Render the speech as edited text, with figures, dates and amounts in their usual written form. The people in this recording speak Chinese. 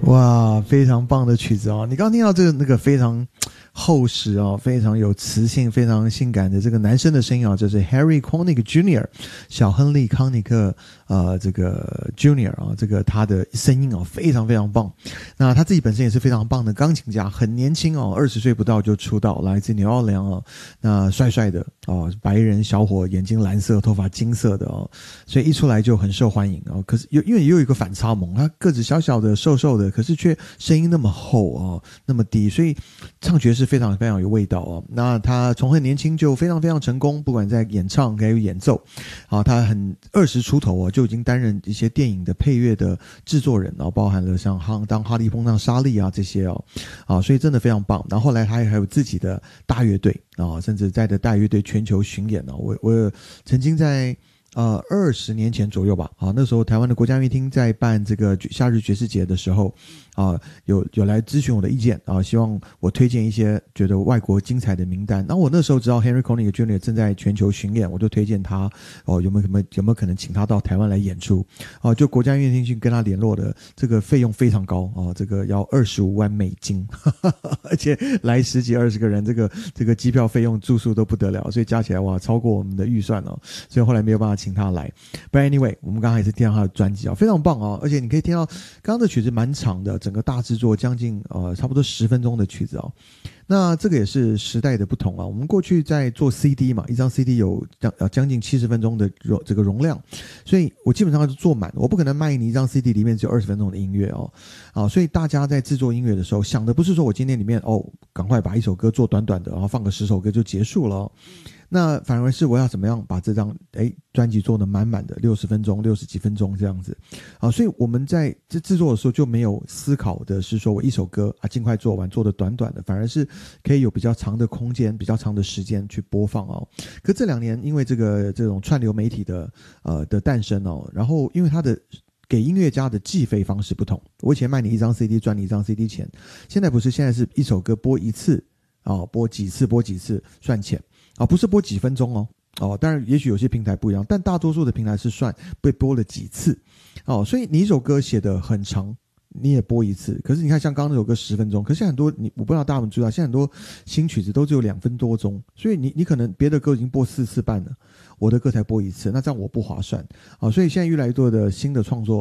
哇，非常棒的曲子哦！你刚刚听到这个那个非常厚实哦，非常有磁性、非常性感的这个男生的声音啊，就是 Harry Connick Jr. 小亨利·康尼克这个 Jr. 啊，这个他的声音哦非常非常棒。那他自己本身也是非常棒的钢琴家，很年轻哦，20岁不到就出道，来自纽奥良哦，那帅帅的哦，白人小伙，眼睛蓝色，头发金色的哦，所以一出来就很受欢迎哦。可是因为也有一个反差萌，他个子小小的、瘦瘦的，可是却声音那么厚哦，那么低，所以唱爵士非常非常有味道哦。那他从很年轻就非常非常成功，不管在演唱还有演奏，啊，他很20出头哦就已经担任一些电影的配乐的制作人哦，包含了像当哈利碰上莎莉啊这些哦，啊，所以真的非常棒。然后后来他还有自己的大乐队啊，甚至在的大乐队全球巡演哦。我曾经在20年前左右吧，啊，那时候台湾的国家音乐厅在办这个夏日爵士节的时候，啊，有来咨询我的意见啊，希望我推荐一些觉得外国精彩的名单。然后我那时候知道 Henry Connick Jr. 正在全球巡演，我就推荐他哦，有没有可能请他到台湾来演出？啊，就国家音乐厅去跟他联络的，这个费用非常高啊，这个要25万美金，而且来10几20个人，这个机票费用、住宿都不得了，所以加起来哇，超过我们的预算哦，所以后来没有办法请他来。But anyway， 我们刚才也是听到他的专辑啊，非常棒啊，而且你可以听到刚刚的曲子蛮长的，整个大制作将近差不多10分钟的曲子哦。那这个也是时代的不同啊。我们过去在做 CD 嘛，一张 CD 有将近70分钟的这个容量，所以我基本上就做满，我不可能卖你一张 CD 里面只有20分钟的音乐哦。啊，所以大家在制作音乐的时候，想的不是说我今天里面赶快把一首歌做短短的，然后放个10首歌就结束了哦。那反而是我要怎么样把这张专辑做得满满的60分钟、60几分钟这样子啊，所以我们在这制作的时候就没有思考的是说我一首歌啊尽快做完，做得短短的，反而是可以有比较长的空间、比较长的时间去播放哦。可这2年因为这种串流媒体的诞生哦，然后因为它的给音乐家的计费方式不同，我以前卖你一张 CD 赚你一张 CD 钱，现在不是，现在是一首歌播一次啊，播几次算钱。啊，不是播几分钟哦，当然也许有些平台不一样，但大多数的平台是算被播了几次哦，所以你一首歌写得很长，你也播一次，可是你看像刚刚那首歌10分钟，可是现在很多我不知道大家有没有注意到，现在很多新曲子都只有2分多钟，所以你可能别的歌已经播4次半了，我的歌才播1次，那这样我不划算啊，所以现在越来越多的新的创作